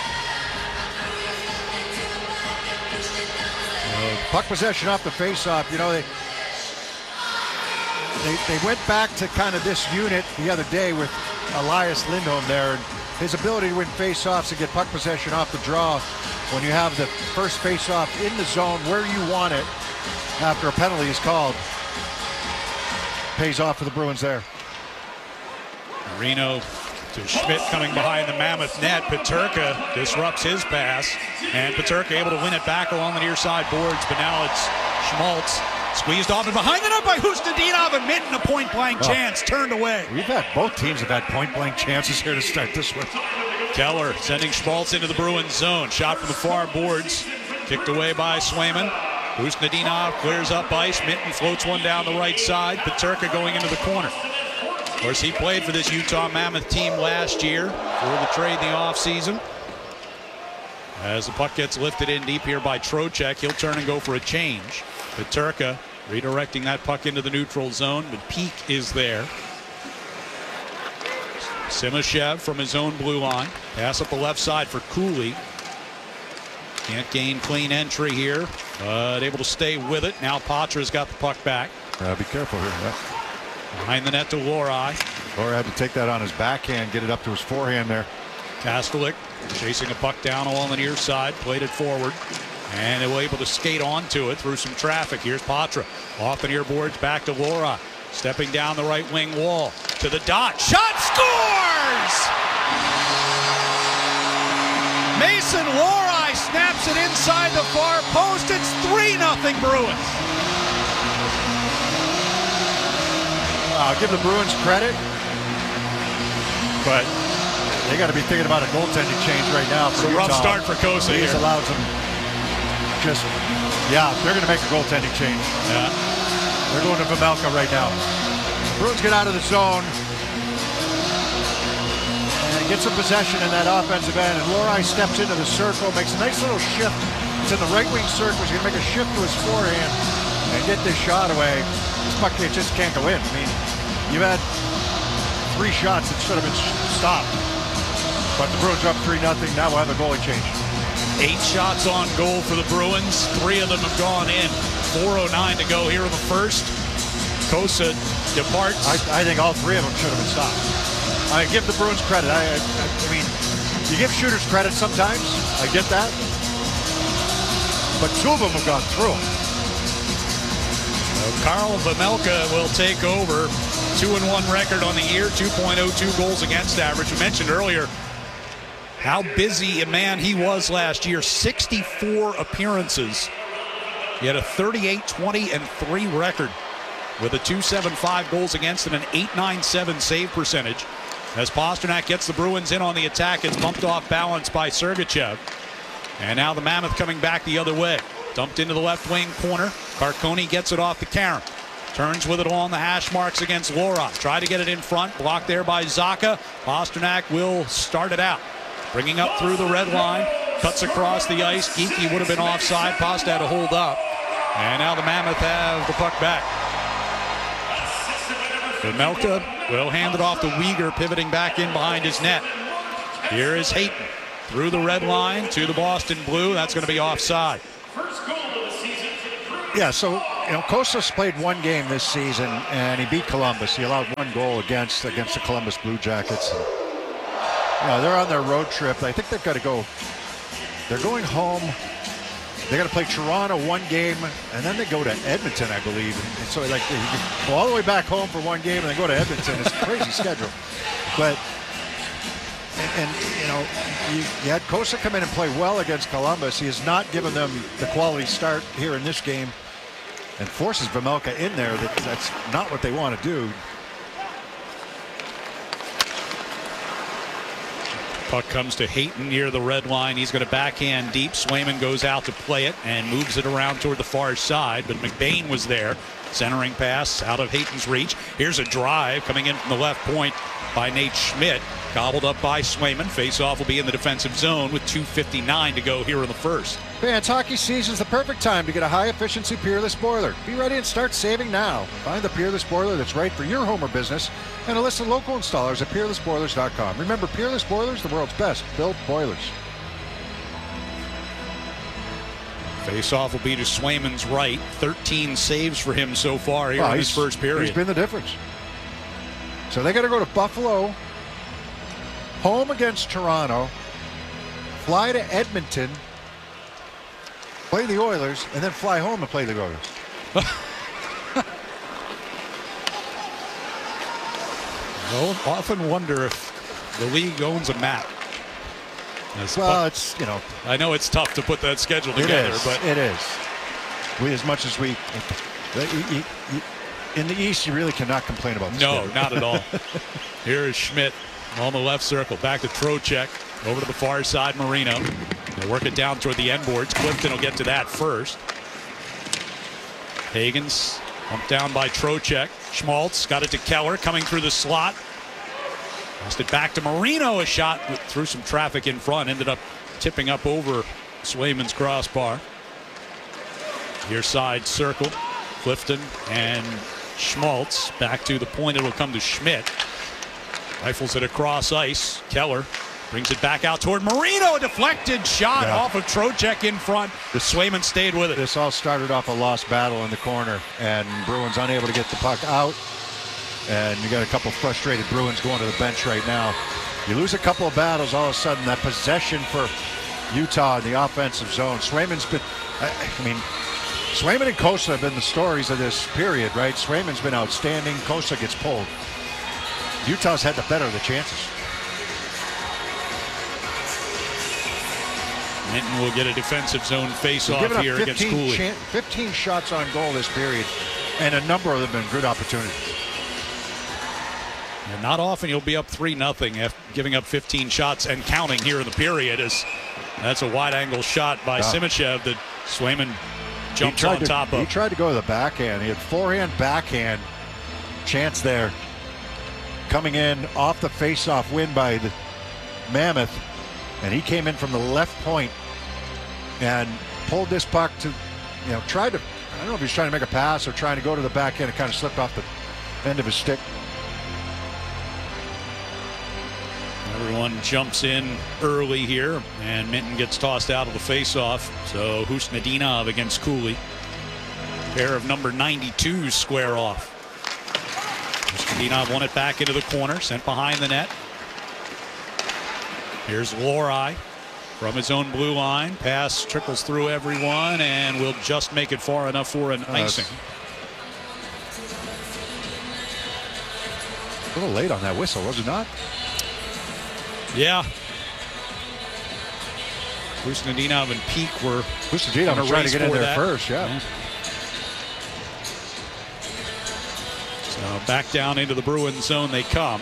puck possession off the faceoff. You know, they went back to kind of this unit the other day with Elias Lindholm there. And his ability to win faceoffs and get puck possession off the draw when you have the first faceoff in the zone where you want it after a penalty is called pays off for the Bruins there. Reno to Schmidt coming behind the Mammoth net. Peterka disrupts his pass, and Peterka able to win it back along the near side boards, but now it's Schmaltz squeezed off and behind the net by Hustadinov, and Minton a point-blank chance turned away. Both teams have had point-blank chances here to start this one. Keller sending Schmaltz into the Bruins zone. Shot from the far boards, kicked away by Swayman. Hustadinov clears up ice. Minton floats one down the right side. Peterka going into the corner. Of course, he played for this Utah Mammoth team last year for the trade in the offseason. As the puck gets lifted in deep here by Trocheck, he'll turn and go for a change. Peterka redirecting that puck into the neutral zone, but Peak is there. Simashev from his own blue line. Pass up the left side for Cooley. Can't gain clean entry here, but able to stay with it. Now Patra's got the puck back. Be careful here. Behind the net to Lohrei. Lohrei had to take that on his backhand, get it up to his forehand there. Kastelik chasing a puck down along the near side, played it forward, and they were able to skate onto it through some traffic. Here's Patra off the near boards, back to Lohrei, stepping down the right wing wall to the dot. Shot, scores! Mason Lohrei snaps it inside the far post. It's 3-0 Bruins. I'll give the Bruins credit, but they got to be thinking about a goaltending change right now. It's a rough start for Kosa here. He's allowed some they're going to make a goaltending change. Yeah. They're going to Vejmelka right now. Bruins get out of the zone and get some possession in that offensive end, and Lohrei steps into the circle, makes a nice little shift. It's in the right wing circle. He's going to make a shift to his forehand and get this shot away. This puck just can't go in. I mean, you've had 3 shots that should have been stopped. But the Bruins are up 3-0. Now we'll have a goalie change. 8 shots on goal for the Bruins. 3 of them have gone in. 4:09 to go here in the first. Kosa departs. I think all 3 of them should have been stopped. I give the Bruins credit. I mean, you give shooters credit sometimes. I get that. But 2 of them have gone through. Karl Vejmelka will take over. 2-1 record on the year. 2.02 goals against average. We mentioned earlier how busy a man he was last year. 64 appearances. He had a 38-20-3 record with a .275 goals against and an .897 save percentage. As Pastrnak gets the Bruins in on the attack, it's bumped off balance by Sergachev. And now the Mammoth coming back the other way. Dumped into the left wing corner. Carconi gets it off the Karen. Turns with it along the hash marks against Lohrei. Try to get it in front. Blocked there by Zacha. Pastrnak will start it out. Bringing up through the red line. Cuts across the ice. Geekie would have been offside. Pasta had to hold up. And now the Mammoth have the puck back. Vejmelka will hand it off to Weegar, pivoting back in behind his net. Here is Hayton through the red line to the Boston Blue. That's going to be offside. Yeah, so, Kostas played one game this season, and he beat Columbus. He allowed one goal against the Columbus Blue Jackets. They're on their road trip. I think they've got to go. They're going home. They got to play Toronto one game, and then they go to Edmonton, I believe. And so, they go all the way back home for one game, and then go to Edmonton. It's a crazy schedule. But, you had Kosa come in and play well against Columbus. He has not given them the quality start here in this game, and forces Vejmelka in there. That's not what they want to do. Puck comes to Hayton near the red line. He's going to backhand deep. Swayman goes out to play it and moves it around toward the far side, but McBain was there. Centering pass out of Hayton's reach. Here's a drive coming in from the left point by Nate Schmidt. Gobbled up by Swayman. Face-off will be in the defensive zone with 2:59 to go here in the first. Fans, hockey season's the perfect time to get a high-efficiency Peerless boiler. Be ready and start saving now. Find the Peerless boiler that's right for your home or business, and a list of local installers at peerlessboilers.com. Remember, Peerless Boilers, the world's best built boilers. Face-off will be to Swayman's right. 13 saves for him so far here in his first period. He's been the difference. So they got to go to Buffalo, home against Toronto, fly to Edmonton, play the Oilers, and then fly home and play the Oilers. I often wonder if the league owns a map. It's, I know it's tough to put that schedule together, but it is. As much as we in the East, you really cannot complain about this. No, not at all. Here is Schmidt on the left circle. Back to Trocheck. Over to the far side, Marino. They'll work it down toward the end boards. Clifton will get to that first. Hagens pumped down by Trocheck. Schmaltz got it to Keller coming through the slot. Passed it back to Marino. A shot through some traffic in front. Ended up tipping up over Swayman's crossbar. Near side circle. Clifton and Schmaltz. Back to the point. It'll come to Schmidt. Rifles it across ice. Keller brings it back out toward Marino. A deflected shot off of Trocheck in front. Swayman stayed with it. This all started off a lost battle in the corner, and Bruins unable to get the puck out. And you got a couple frustrated Bruins going to the bench right now. You lose a couple of battles, all of a sudden that possession for Utah in the offensive zone. Swayman's been, Swayman and Kosa have been the stories of this period, right? Swayman's been outstanding. Kosa gets pulled. Utah's had the better of the chances. Minton will get a defensive zone face-off here against Cooley. 15 shots on goal this period, and a number of them have been good opportunities. And not often you'll be up 3-0 after giving up 15 shots and counting here in the period. That's a wide-angle shot by Simachev that Swayman jumps on top of. He tried to go to the backhand. He had forehand, backhand chance there. Coming in off the face-off win by the Mammoth, and he came in from the left point and pulled this puck to, tried to, I don't know if he was trying to make a pass or trying to go to the backhand. It kind of slipped off the end of his stick. Everyone jumps in early here, and Minton gets tossed out of the face-off. So Husnudinov against Cooley. Pair of number 92s square off. Husnudinov won it back into the corner, sent behind the net. Here's Lohrei from his own blue line. Pass trickles through everyone and will just make it far enough for an icing. A little late on that whistle, was it not? Yeah. Husnudinov and Peak were Husnudinov trying to get in there first, yeah. So back down into the Bruins zone they come.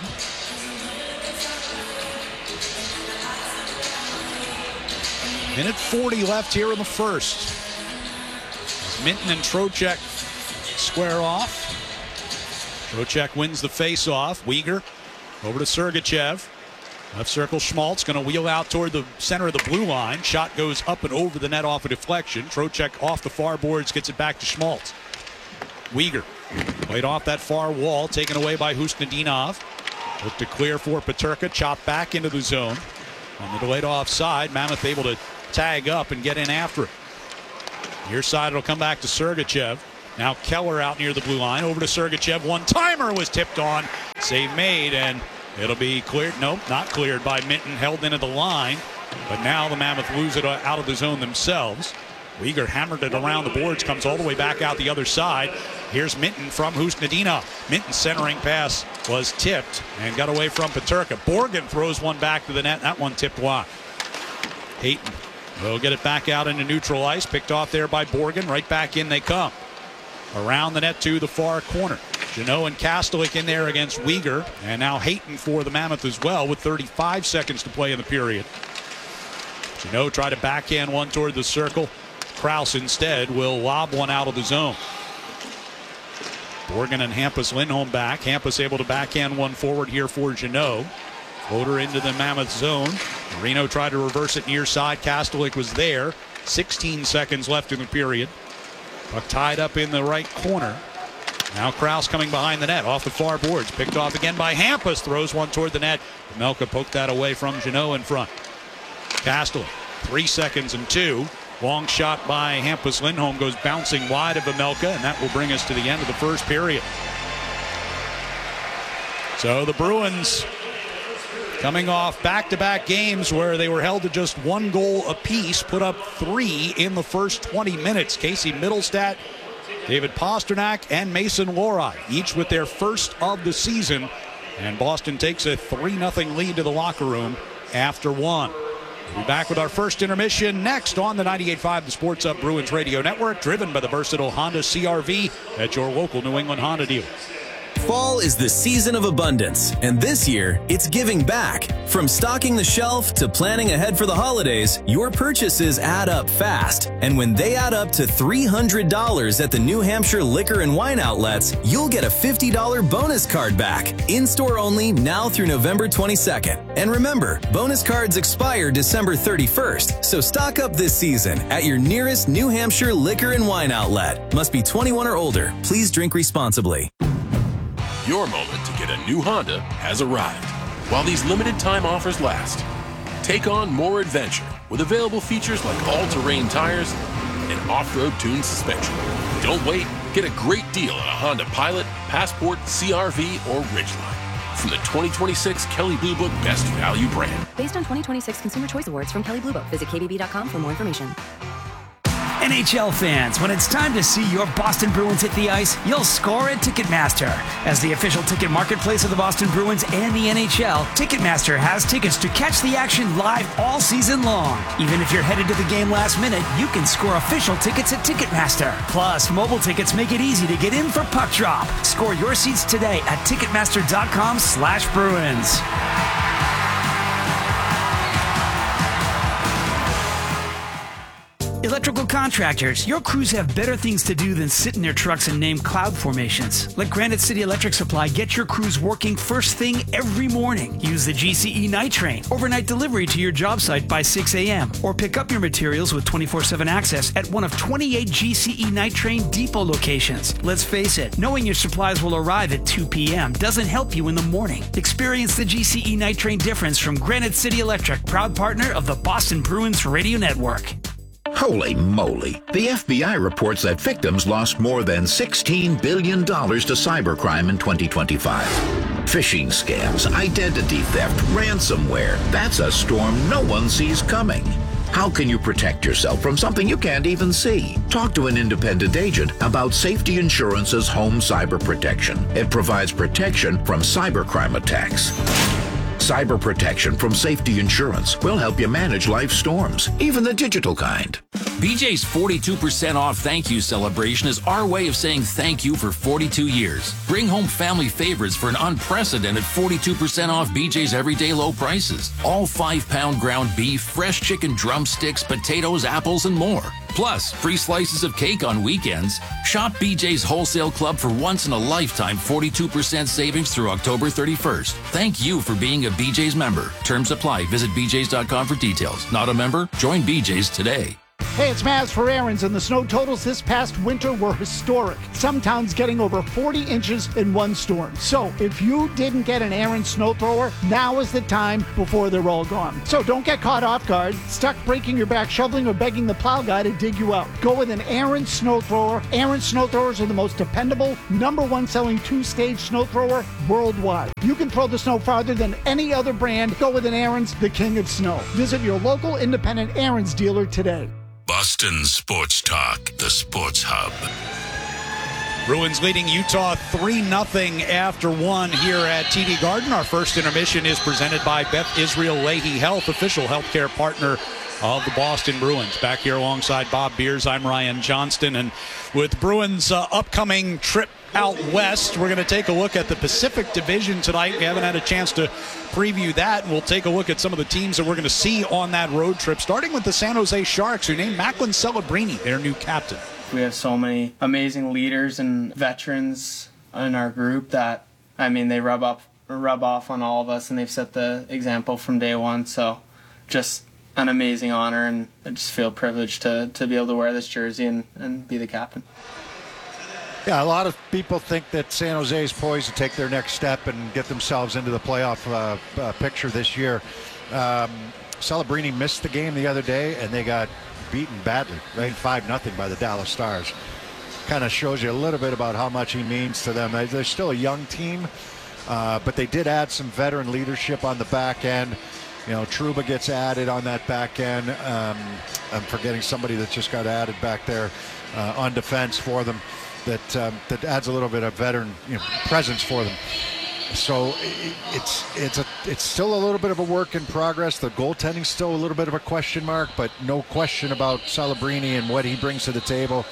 Minute 40 left here in the first. Minton and Trocheck square off. Trocheck wins the face-off. Weegar over to Sergachev. Left circle, Schmaltz going to wheel out toward the center of the blue line. Shot goes up and over the net off a deflection. Trocheck off the far boards, gets it back to Schmaltz. Uyghur played off that far wall, taken away by Husnudinov. Look to clear for Peterka, chopped back into the zone. On the delayed offside, Mammoth able to tag up and get in after it. Near side, it'll come back to Sergachev. Now Keller out near the blue line, over to Sergachev. One-timer was tipped on. Save made, and it'll be cleared. Nope, not cleared by Minton, held into the line. But now the Mammoth lose it out of the zone themselves. Uyghur hammered it around the boards, comes all the way back out the other side. Here's Minton from Husnudinov. Minton's centering pass was tipped and got away from Peterka. Borgen throws one back to the net. That one tipped wide. Hayton will get it back out into neutral ice. Picked off there by Borgen. Right back in they come. Around the net to the far corner. Jeannot and Kastelik in there against Uyghur. And now Hayton for the Mammoth as well with 35 seconds to play in the period. Jeannot tried to backhand one toward the circle. Krause instead will lob one out of the zone. Borgen and Hampus Lindholm back. Hampus able to backhand one forward here for Jeannot. Floater into the Mammoth zone. Marino tried to reverse it near side. Kastelik was there. 16 seconds left in the period. Puck tied up in the right corner. Now Krause coming behind the net off the far boards. Picked off again by Hampus. Throws one toward the net. Melka poked that away from Jeannot in front. Kastelik, 3 seconds and 2. Long shot by Hampus Lindholm goes bouncing wide of Amelka, and that will bring us to the end of the first period. So the Bruins coming off back-to-back games where they were held to just 1 goal apiece, put up 3 in the first 20 minutes. Casey Mittelstadt, David Pasternak, and Mason Lohrei, each with their first of the season. And Boston takes a 3-0 lead to the locker room after 1. We'll be back with our first intermission next on the 98.5 The Sports Up Bruins Radio Network, driven by the versatile Honda CR-V at your local New England Honda dealer. Fall is the season of abundance, and this year, it's giving back. From stocking the shelf to planning ahead for the holidays, your purchases add up fast. And when they add up to $300 at the New Hampshire Liquor and Wine Outlets, you'll get a $50 bonus card back. In-store only now through November 22nd. And remember, bonus cards expire December 31st, so stock up this season at your nearest New Hampshire Liquor and Wine Outlet. Must be 21 or older. Please drink responsibly. Your moment to get a new Honda has arrived. While these limited time offers last, take on more adventure with available features like all-terrain tires and off-road tuned suspension. Don't wait. Get a great deal on a Honda Pilot, Passport, CR-V, or Ridgeline from the 2026 Kelley Blue Book Best Value brand. Based on 2026 Consumer Choice Awards from Kelley Blue Book. Visit KBB.com for more information. NHL fans, when it's time to see your Boston Bruins hit the ice, you'll score at Ticketmaster. As the official ticket marketplace of the Boston Bruins and the NHL, Ticketmaster has tickets to catch the action live all season long. Even if you're headed to the game last minute, you can score official tickets at Ticketmaster. Plus, mobile tickets make it easy to get in for puck drop. Score your seats today at Ticketmaster.com/Bruins. Electrical contractors, your crews have better things to do than sit in their trucks and name cloud formations. Let Granite City Electric Supply get your crews working first thing every morning. Use the GCE Night Train, overnight delivery to your job site by 6 a.m. Or pick up your materials with 24/7 access at one of 28 GCE Night Train depot locations. Let's face it, knowing your supplies will arrive at 2 p.m. doesn't help you in the morning. Experience the GCE Night Train difference from Granite City Electric, proud partner of the Boston Bruins Radio Network. Holy moly. The FBI reports that victims lost more than $16 billion to cybercrime in 2025. Phishing scams, identity theft, ransomware. That's a storm no one sees coming. How can you protect yourself from something you can't even see? Talk to an independent agent about Safety Insurance's Home Cyber Protection. It provides protection from cybercrime attacks. Cyber protection from Safety Insurance will help you manage life's storms, even the digital kind. BJ's 42% off thank you celebration is our way of saying thank you for 42 years. Bring home family favorites for an unprecedented 42% off BJ's everyday low prices. All 5-pound ground beef, fresh chicken drumsticks, potatoes, apples, and more. Plus, free slices of cake on weekends. Shop BJ's Wholesale Club for once-in-a-lifetime 42% savings through October 31st. Thank you for being a BJ's member. Terms apply. Visit bjs.com for details. Not a member? Join BJ's today. Hey, it's Maz for Aaron's, and the snow totals this past winter were historic. Some towns getting over 40 inches in one storm. So if you didn't get an Aaron's snow thrower, now is the time before they're all gone. So don't get caught off guard, stuck breaking your back shoveling or begging the plow guy to dig you out. Go with an Aaron's snow thrower. Aaron's snow throwers are the most dependable, #1 selling 2-stage snow thrower worldwide. You can throw the snow farther than any other brand. Go with an Aaron's, the king of snow. Visit your local independent Aaron's dealer today. Boston Sports Talk, the Sports Hub. Bruins leading Utah 3-0 after 1 here at TD Garden. Our first intermission is presented by Beth Israel Lahey Health, official healthcare partner of the Boston Bruins. Back here alongside Bob Beers, I'm Ryan Johnston. And with Bruins' upcoming trip out west, we're going to take a look at the Pacific Division tonight. We haven't had a chance to preview that, and we'll take a look at some of the teams that we're going to see on that road trip, starting with the San Jose Sharks, who named Macklin Celebrini their new captain. We have so many amazing leaders and veterans in our group that, I mean, they rub off on all of us, and they've set the example from day one. So just an amazing honor, and I just feel privileged to be able to wear this jersey and be the captain. Yeah, a lot of people think that San Jose is poised to take their next step and get themselves into the playoff picture this year. Celebrini missed the game the other day, and they got beaten badly, right? 5-0 by the Dallas Stars. Kind of shows you a little bit about how much he means to them. They're still a young team, but they did add some veteran leadership on the back end. You know, Trouba gets added on that back end. I'm forgetting somebody that just got added back there on defense for them. That adds a little bit of veteran presence for them. So it's still a little bit of a work in progress. The goaltending's still a little bit of a question mark, but no question about Celebrini and what he brings to the table.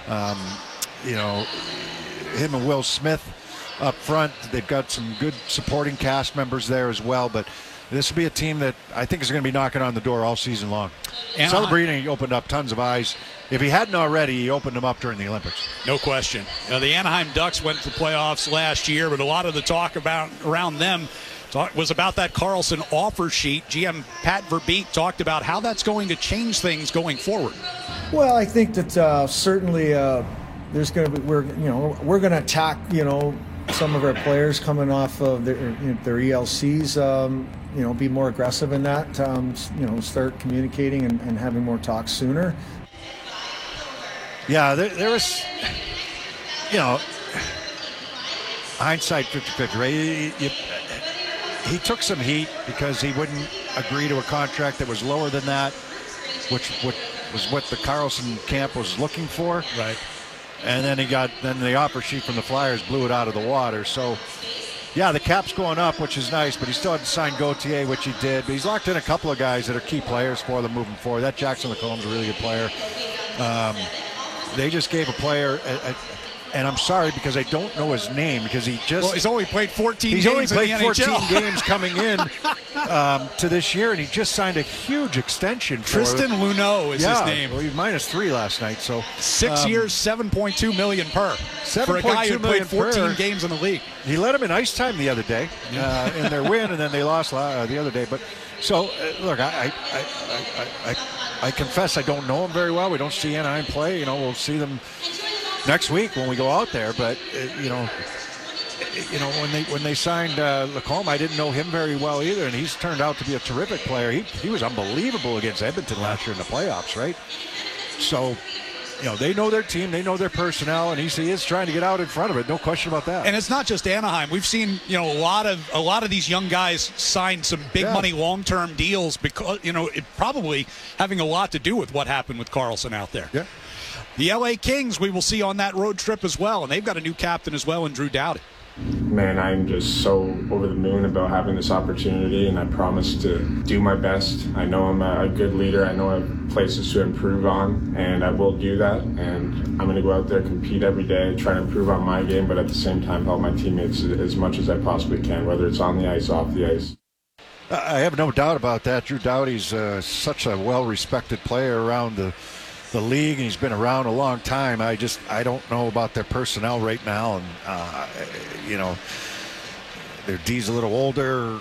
Him and Will Smith up front. They've got some good supporting cast members there as well, but this will be a team that I think is going to be knocking on the door all season long. Celebrini opened up tons of eyes. If he hadn't already, he opened them up during the Olympics. No question. The Anaheim Ducks went to the playoffs last year, but a lot of the talk around them was about that Karlsson offer sheet. GM Pat Verbeek talked about how that's going to change things going forward. Well, I think that certainly there's going to be we're going to attack some of our players coming off of their ELCs. Be more aggressive in that. Start communicating and having more talks sooner. Yeah, there was, hindsight 50-50, right? He took some heat because he wouldn't agree to a contract that was lower than that, which was what the Karlsson camp was looking for. Right. And then the offer sheet from the Flyers blew it out of the water. So, yeah, the cap's going up, which is nice, but he still had to sign Gauthier, which he did. But he's locked in a couple of guys that are key players for them moving forward. That Jackson Lacombe's a really good player. They just gave a player, and I'm sorry because I don't know his name because he's only played 14 games. He's only played 14 games coming in to this year, and he just signed a huge extension. Tristan Luneau is his name. Well, he was -3 last night. So 6 years, $7.2 million per. For a guy who played 14 games in the league. He led him in ice time the other day in their win, and then they lost the other day. But so look, I confess I don't know him very well. We don't see Anaheim play. We'll see them next week when we go out there. But when they signed Lacombe, I didn't know him very well either, and he's turned out to be a terrific player. He was unbelievable against Edmonton last year in the playoffs, right? So, they know their team, they know their personnel, and he is trying to get out in front of it. No question about that. And it's not just Anaheim. We've seen a lot of these young guys sign some big money long-term deals because it probably having a lot to do with what happened with Karlsson out there. Yeah. The LA Kings we will see on that road trip as well, and they've got a new captain as well in Drew Doughty. Man, I'm just so over the moon about having this opportunity, and I promise to do my best. I know I'm a good leader. I know I have places to improve on, and I will do that. And I'm going to go out there, compete every day, try to improve on my game, but at the same time help my teammates as much as I possibly can, whether it's on the ice, off the ice. I have no doubt about that. Drew Doughty's such a well-respected player around the league, and he's been around a long time. I don't know about their personnel right now, and their D's a little older.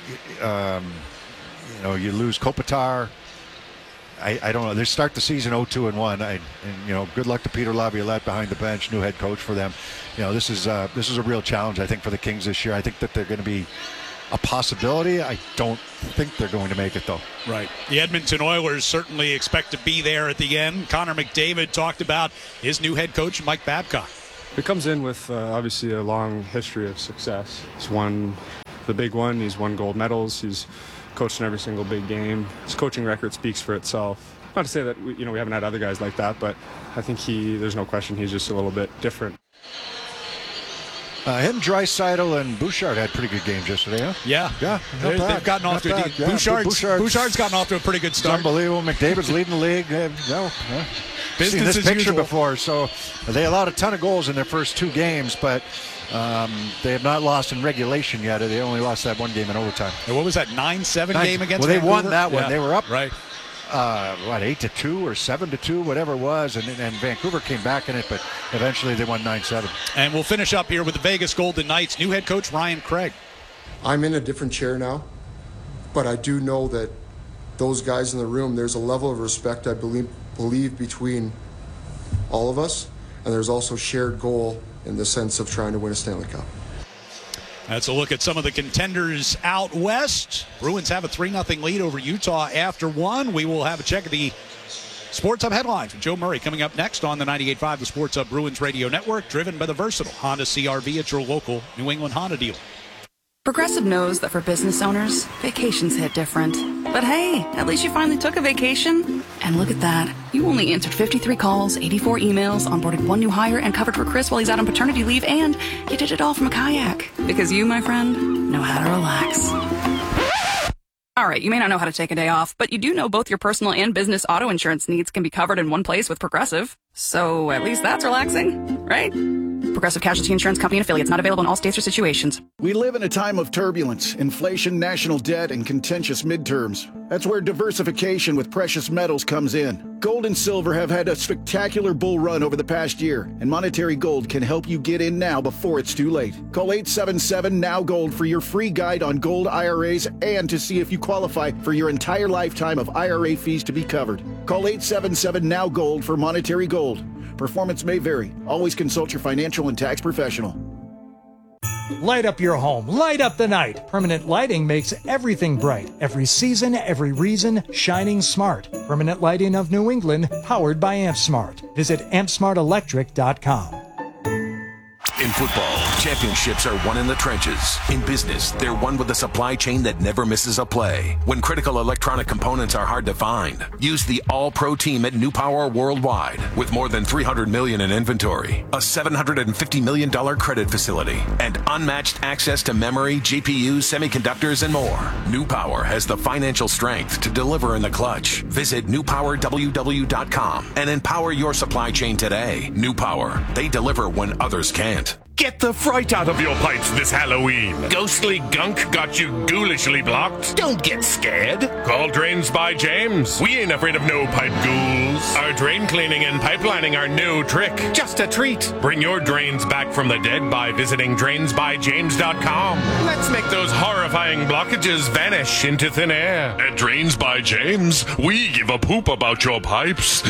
You lose Kopitar. I don't know. They start the season 0-2-1. Good luck to Peter Laviolette behind the bench, new head coach for them. This is a real challenge, I think, for the Kings this year. I think that they're going to be a possibility. I don't think they're going to make it, though. Right. The Edmonton Oilers certainly expect to be there at the end. Connor McDavid talked about his new head coach, Mike Babcock. He comes in with obviously a long history of success. He's won the big one. He's won gold medals. He's coached in every single big game. His coaching record speaks for itself. Not to say that we haven't had other guys like that, but I think there's no question he's just a little bit different. Him, Draisaitl, and Bouchard had pretty good games yesterday, huh? Yeah. They've gotten off to a deep. Bouchard's gotten off to a pretty good start. It's unbelievable. McDavid's leading the league. Seen this picture usual before. So they allowed a ton of goals in their first 2 games, but they have not lost in regulation yet. They only lost that one game in overtime. And what was that, 9-7 game against Vancouver? Vancouver? Won that one. Yeah. They were up. Right. 8-2 or 7-2, whatever it was, and Vancouver came back in it, but eventually they won 9-7. And we'll finish up here with the Vegas Golden Knights' new head coach, Ryan Craig. I'm in a different chair now, but I do know that those guys in the room, there's a level of respect, I believe between all of us, and there's also shared goal in the sense of trying to win a Stanley Cup. That's a look at some of the contenders out west. Bruins have a 3-0 lead over Utah after 1. We will have a check of the Sports Hub headlines with Joe Murray coming up next on the 98.5 The Sports Hub Bruins Radio Network, driven by the versatile Honda CR-V at your local New England Honda dealer. Progressive knows that for business owners, vacations hit different. But hey, at least you finally took a vacation. And look at that. You only answered 53 calls, 84 emails, onboarded 1 new hire, and covered for Chris while he's out on paternity leave, and you did it all from a kayak. Because you, my friend, know how to relax. All right, you may not know how to take a day off, but you do know both your personal and business auto insurance needs can be covered in one place with Progressive. So at least that's relaxing, right? Progressive Casualty Insurance Company and affiliates, not available in all states or situations. We live in a time of turbulence, inflation, national debt, and contentious midterms. That's where diversification with precious metals comes in. Gold and silver have had a spectacular bull run over the past year, and Monetary Gold can help you get in now before it's too late. Call 877-NOW-GOLD for your free guide on gold IRAs and to see if you qualify for your entire lifetime of IRA fees to be covered. Call 877-NOW-GOLD for Monetary Gold. Performance may vary. Always consult your financial and tax professional. Light up your home. Light up the night. Permanent lighting makes everything bright. Every season, every reason, shining smart. Permanent Lighting of New England, powered by AmpSmart. Visit ampsmartelectric.com. In football, championships are won in the trenches. In business, they're won with a supply chain that never misses a play. When critical electronic components are hard to find, use the All-Pro team at New Power Worldwide. With more than $300 million in inventory, a $750 million credit facility, and unmatched access to memory, GPUs, semiconductors, and more. New Power has the financial strength to deliver in the clutch. Visit newpowerww.com and empower your supply chain today. New Power, they deliver when others can't. Get the fright out of your pipes this Halloween. Ghostly gunk got you ghoulishly blocked? Don't get scared. Call Drains by James. We ain't afraid of no pipe ghouls. Our drain cleaning and pipelining are no trick, just a treat. Bring your drains back from the dead by visiting drainsbyjames.com. Let's make those horrifying blockages vanish into thin air. At Drains by James, we give a poop about your pipes.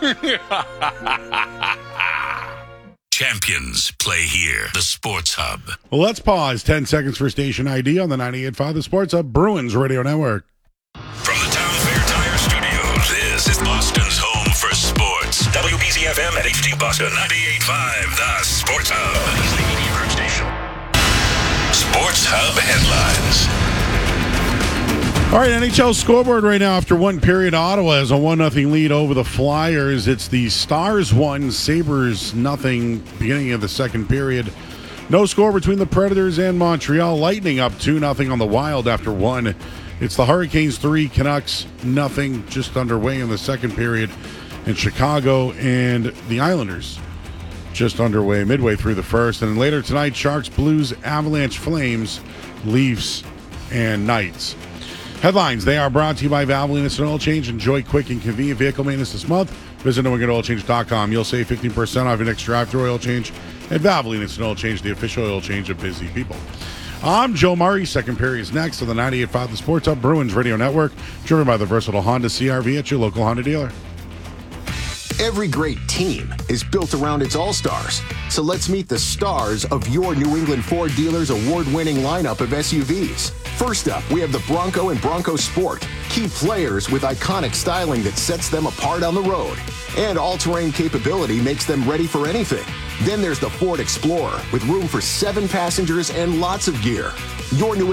Champions play here. The Sports Hub. Well, let's pause 10 seconds for station ID on the 98.5 The Sports Hub Bruins Radio Network. From the Town Fair Tire Studios, this is Boston's home for sports. WBZ-FM at HD Boston, 98.5 The Sports Hub. Sports Hub headlines. All right, NHL scoreboard right now after one period. Ottawa has a 1-0 lead over the Flyers. It's the Stars 1, Sabres 0, beginning of the second period. No score between the Predators and Montreal. Lightning up 2-0 on the Wild after 1. It's the Hurricanes 3, Canucks nothing, just underway in the second period. And Chicago and the Islanders just underway midway through the first. And then later tonight, Sharks, Blues, Avalanche, Flames, Leafs, and Knights. Headlines, they are brought to you by Valvoline Instant Oil Change. Enjoy quick and convenient vehicle maintenance this month. Visit NewEnglandOilChange.com. You'll save 15% off your next drive-thru oil change at Valvoline Instant Oil Change, the official oil change of busy people. I'm Joe Murray. Second period is next on the 98.5 The Sports Hub Bruins Radio Network, driven by the versatile Honda CR-V at your local Honda dealer. Every great team is built around its all-stars. So let's meet the stars of your New England Ford dealers' award-winning lineup of SUVs. First up, we have the Bronco and Bronco Sport. Key players with iconic styling that sets them apart on the road. And all-terrain capability makes them ready for anything. Then there's the Ford Explorer with room for 7 passengers and lots of gear. Your New